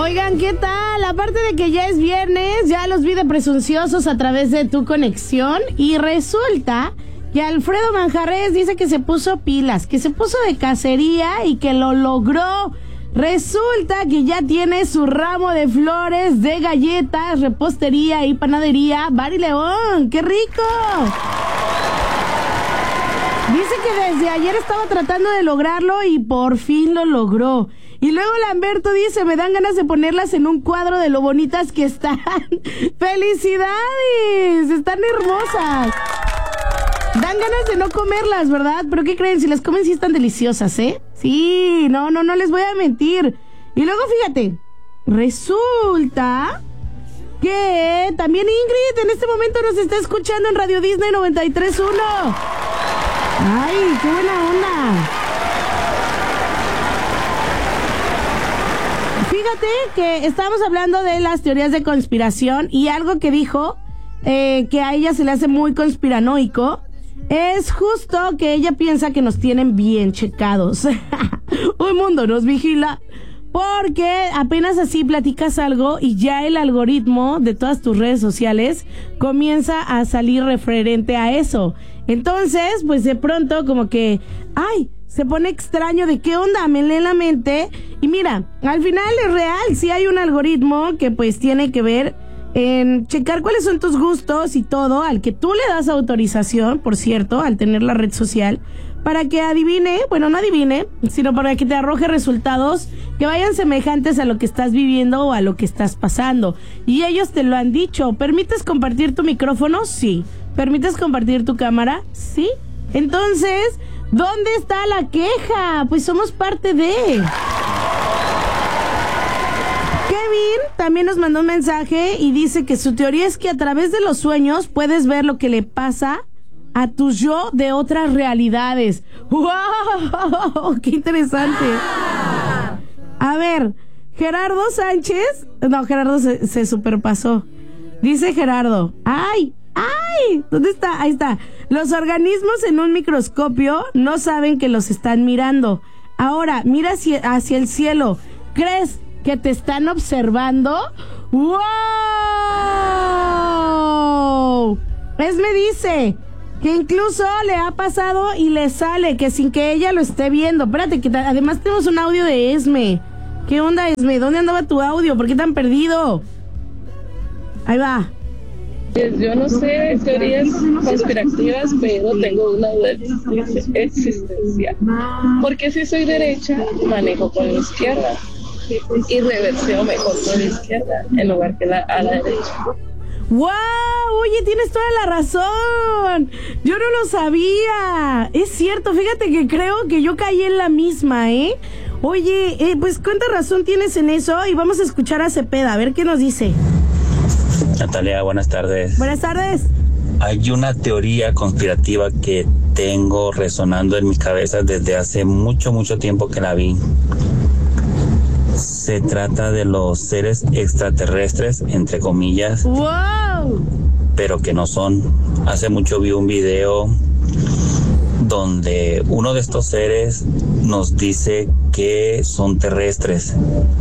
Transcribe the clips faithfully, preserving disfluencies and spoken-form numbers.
Oigan, ¿qué tal? Aparte de que ya es viernes, ya los vi de presunciosos a través de Tu Conexión y resulta que Alfredo Manjarres dice que se puso pilas, que se puso de cacería y que lo logró. Resulta que ya tiene su ramo de flores, de galletas, repostería y panadería Bari León. ¡Qué rico! Dice que desde ayer estaba tratando de lograrlo y por fin lo logró. Y luego Lamberto dice, me dan ganas de ponerlas en un cuadro de lo bonitas que están. ¡Felicidades! Están hermosas. Dan ganas de no comerlas, ¿verdad? Pero ¿qué creen? Si las comen sí están deliciosas, ¿eh? Sí, no, no, no les voy a mentir. Y luego fíjate, resulta que también Ingrid en este momento nos está escuchando en Radio Disney noventa y tres punto uno. ¡Ay, qué buena onda! Fíjate que estábamos hablando de las teorías de conspiración y algo que dijo eh, que a ella se le hace muy conspiranoico es justo que ella piensa que nos tienen bien checados. Un mundo nos vigila porque apenas así platicas algo y ya el algoritmo de todas tus redes sociales comienza a salir referente a eso. Entonces, pues de pronto como que, ay, se pone extraño de qué onda, me lee la mente. Y mira, al final es real, sí hay un algoritmo que pues tiene que ver en checar cuáles son tus gustos y todo, al que tú le das autorización, por cierto, al tener la red social, para que adivine, bueno, no adivine, sino para que te arroje resultados que vayan semejantes a lo que estás viviendo o a lo que estás pasando. Y ellos te lo han dicho. ¿Permites compartir tu micrófono? Sí. ¿Permites compartir tu cámara? Sí. Entonces, ¿dónde está la queja? Pues somos parte de... Kevin también nos mandó un mensaje y dice que su teoría es que a través de los sueños puedes ver lo que le pasa a tu yo de otras realidades. ¡Wow! ¡Qué interesante! A ver, Gerardo Sánchez... No, Gerardo se, se superpasó. Dice Gerardo... ¡Ay! ¡Ay! ¿Dónde está? Ahí está. Los organismos en un microscopio no saben que los están mirando. Ahora, mira hacia, hacia el cielo. ¿Crees que te están observando? ¡Wow! Esme dice que incluso le ha pasado y le sale que sin que ella lo esté viendo. Espérate, que ta- además tenemos un audio de Esme. ¿Qué onda, Esme? ¿Dónde andaba tu audio? ¿Por qué tan perdido? Ahí va. Pues yo no sé teorías conspirativas, pero tengo una duda existencial. Porque si soy derecha, manejo con la izquierda y reversio mejor con la izquierda en lugar que la, a la derecha. ¡Wow! Oye, tienes toda la razón. Yo no lo sabía. Es cierto, fíjate que creo que yo caí en la misma, ¿eh? Oye, eh, pues cuánta razón tienes en eso y vamos a escuchar a Cepeda, a ver qué nos dice. Natalia, buenas tardes. Buenas tardes. Hay una teoría conspirativa que tengo resonando en mi cabeza desde hace mucho, mucho tiempo que la vi. Se trata de los seres extraterrestres, entre comillas. ¡Wow! Pero que no son. Hace mucho vi un video donde uno de estos seres nos dice que son terrestres.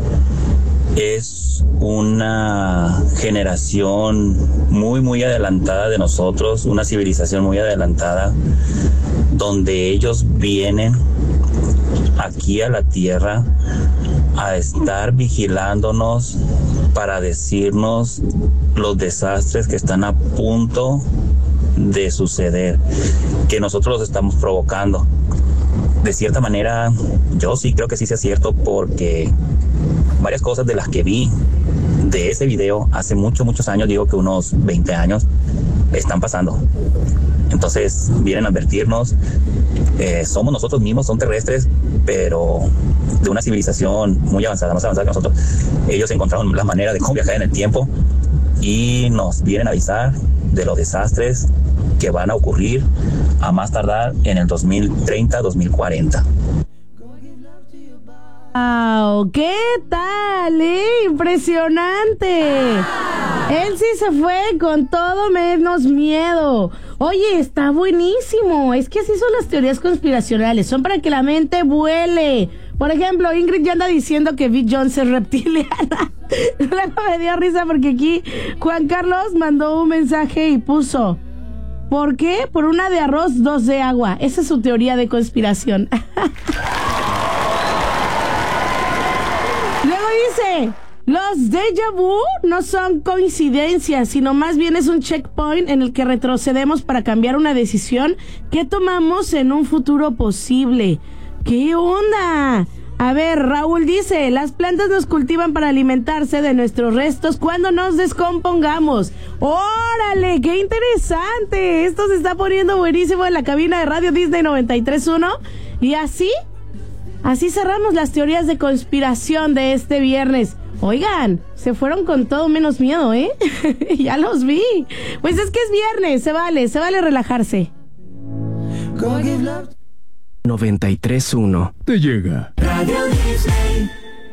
Es una generación muy, muy adelantada de nosotros, una civilización muy adelantada, donde ellos vienen aquí a la Tierra a estar vigilándonos para decirnos los desastres que están a punto de suceder, que nosotros los estamos provocando. De cierta manera, yo sí creo que sí sea cierto, porque varias cosas de las que vi de ese video hace muchos, muchos años, digo que unos veinte años, están pasando. Entonces vienen a advertirnos, eh, somos nosotros mismos, son terrestres, pero de una civilización muy avanzada, más avanzada que nosotros. Ellos encontraron la manera de cómo viajar en el tiempo y nos vienen a avisar de los desastres que van a ocurrir a más tardar en el dos mil treinta, dos mil cuarenta. ¡Wow! ¿Qué tal, eh? ¡Impresionante! Él sí se fue con todo menos miedo. Oye, está buenísimo. Es que así son las teorías conspiracionales. Son para que la mente vuele. Por ejemplo, Ingrid ya anda diciendo que Vi Jones es reptiliana. Luego me dio risa porque aquí Juan Carlos mandó un mensaje y puso: ¿por qué? Por una de arroz, dos de agua. Esa es su teoría de conspiración. Luego dice: los déjà vu no son coincidencias, sino más bien es un checkpoint en el que retrocedemos para cambiar una decisión que tomamos en un futuro posible. ¿Qué onda? A ver, Raúl dice: las plantas nos cultivan para alimentarse de nuestros restos cuando nos descompongamos. ¡Órale! ¡Qué interesante! Esto se está poniendo buenísimo en la cabina de Radio Disney noventa y tres punto uno. Y así, así cerramos las teorías de conspiración de este viernes. Oigan, se fueron con todo menos miedo, ¿eh? Ya los vi. Pues es que es viernes, se vale, se vale relajarse. noventa y tres punto uno. Te llega Radio Disney.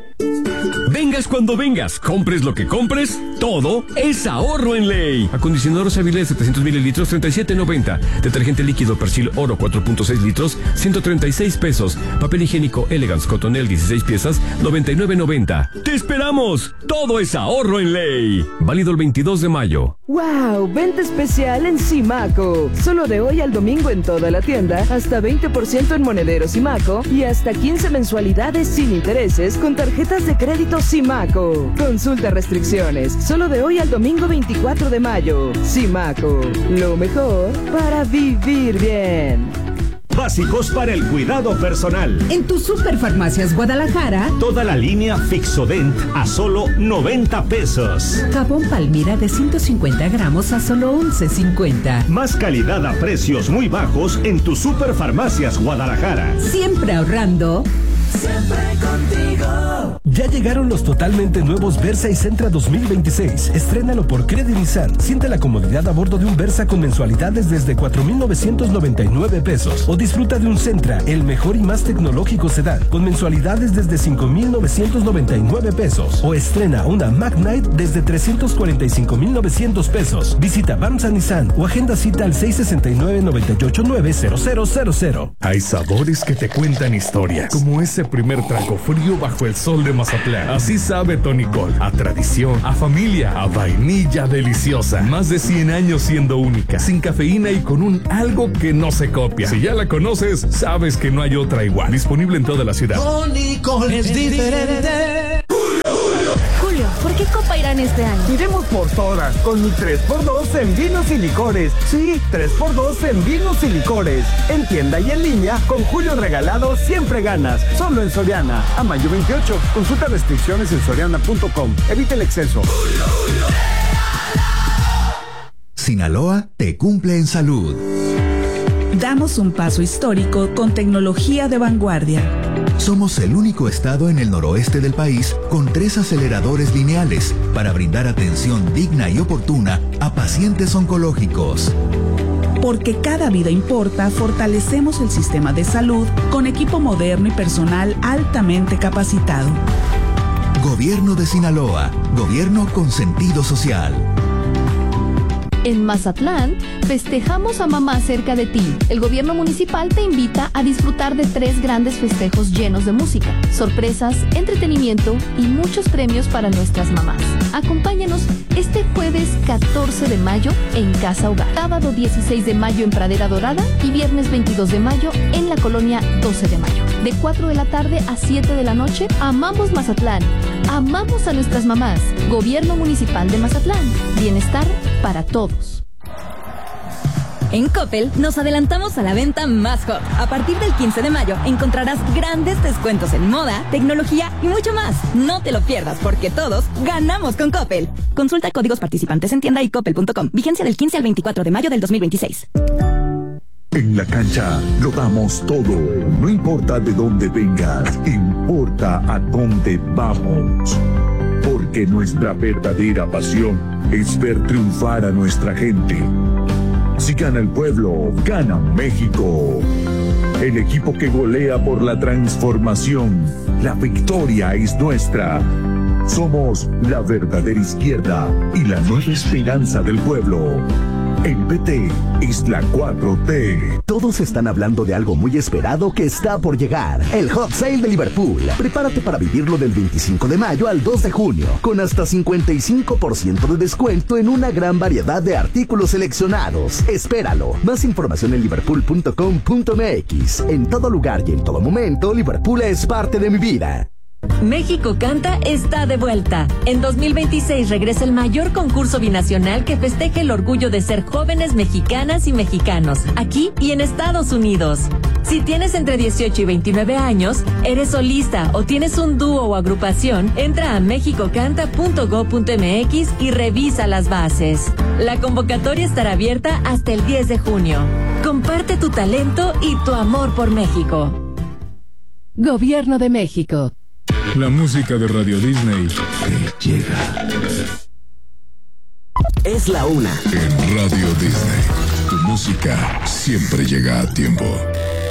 Vengas cuando vengas, compres lo que compres, todo es ahorro en Ley. Acondicionador Savile setecientos mililitros, treinta y siete noventa. Detergente líquido Persil Oro cuatro punto seis litros, ciento treinta y seis pesos. Papel higiénico Elegance Cotonel dieciséis piezas, noventa y nueve noventa. ¡Te esperamos! Todo es ahorro en Ley. Válido el veintidós de mayo. ¡Wow! Venta especial en Simaco. Solo de hoy al domingo en toda la tienda, hasta veinte por ciento en monederos Simaco y hasta quince mensualidades sin intereses con tarjetas de crédito Simaco. Consulta restricciones. Solo de hoy al domingo veinticuatro de mayo. Simaco. Lo mejor para vivir bien. Básicos para el cuidado personal. En tu Superfarmacias Guadalajara, toda la línea Fixodent a solo noventa pesos. Jabón Palmira de ciento cincuenta gramos a solo once cincuenta. Más calidad a precios muy bajos en tu Superfarmacias Guadalajara. Siempre ahorrando. Siempre contigo. Ya llegaron los totalmente nuevos Versa y Sentra dos mil veintiséis. Estrénalo por Credit Nissan. Siente la comodidad a bordo de un Versa con mensualidades desde cuatro mil novecientos noventa y nueve pesos. O disfruta de un Sentra, el mejor y más tecnológico sedán, con mensualidades desde cinco mil novecientos noventa y nueve pesos. O estrena una Magnite desde trescientos cuarenta y cinco mil novecientos pesos. Visita Bamsa Nissan o agenda cita al seis sesenta y nueve, noventa y ocho nueve, cero cero cero cero. Hay sabores que te cuentan historias, como ese primer trago frío bajo el sol de Mazatlán. Así sabe Tonicol, a tradición, a familia, a vainilla deliciosa. Más de cien años siendo única, sin cafeína y con un algo que no se copia. Si ya la conoces, sabes que no hay otra igual. Disponible en toda la ciudad. Tonicol es diferente. Julio, ¿por qué Copa irán este año? Iremos por todas, con mi tres por dos en vinos y licores. Sí, tres por dos en vinos y licores. En tienda y en línea, con Julio regalado siempre ganas. Solo en Soriana. A mayo veintiocho. Consulta restricciones en soriana punto com. Evita el exceso. Sinaloa te cumple en salud. Damos un paso histórico con tecnología de vanguardia. Somos el único estado en el noroeste del país con tres aceleradores lineales para brindar atención digna y oportuna a pacientes oncológicos. Porque cada vida importa, fortalecemos el sistema de salud con equipo moderno y personal altamente capacitado. Gobierno de Sinaloa, gobierno con sentido social. En Mazatlán, festejamos a mamá cerca de ti. El gobierno municipal te invita a disfrutar de tres grandes festejos llenos de música, sorpresas, entretenimiento y muchos premios para nuestras mamás. Acompáñanos este jueves catorce de mayo en Casa Hogar, sábado dieciséis de mayo en Pradera Dorada y viernes veintidós de mayo en la colonia doce de mayo. De cuatro de la tarde a siete de la noche, amamos Mazatlán, amamos a nuestras mamás. Gobierno Municipal de Mazatlán, bienestar para todos. En Coppel nos adelantamos a la venta más hot. A partir del quince de mayo encontrarás grandes descuentos en moda, tecnología y mucho más. No te lo pierdas porque todos ganamos con Coppel. Consulta códigos participantes en tienda y coppel punto com. Vigencia del quince al veinticuatro de mayo del dos mil veintiséis. En la cancha lo damos todo. No importa de dónde vengas, importa a dónde vamos. Porque nuestra verdadera pasión es ver triunfar a nuestra gente. Si gana el pueblo, gana México. El equipo que golea por la transformación. La victoria es nuestra. Somos la verdadera izquierda y la nueva esperanza del pueblo. En B T es la cuatro T. Todos están hablando de algo muy esperado que está por llegar. El Hot Sale de Liverpool. Prepárate para vivirlo del veinticinco de mayo al dos de junio, con hasta cincuenta y cinco por ciento de descuento en una gran variedad de artículos seleccionados. Espéralo. Más información en liverpool punto com punto m x. En todo lugar y en todo momento, Liverpool es parte de mi vida. México Canta está de vuelta. En dos mil veintiséis regresa el mayor concurso binacional que festeja el orgullo de ser jóvenes mexicanas y mexicanos, aquí y en Estados Unidos. Si tienes entre dieciocho y veintinueve años, eres solista o tienes un dúo o agrupación, entra a mexico canta punto gob punto m x y revisa las bases. La convocatoria estará abierta hasta el diez de junio. Comparte tu talento y tu amor por México. Gobierno de México. La música de Radio Disney te llega. Es la una. En Radio Disney, tu música siempre llega a tiempo.